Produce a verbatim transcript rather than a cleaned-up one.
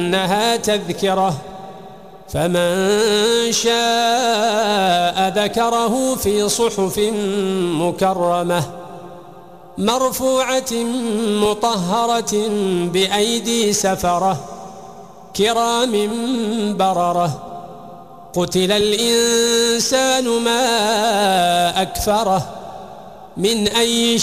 إنها تذكرة فمن شاء ذكره في صحف مكرمة مرفوعة مطهرة بأيدي سفرة كرام بررة قتل الإنسان ما أكفره من أي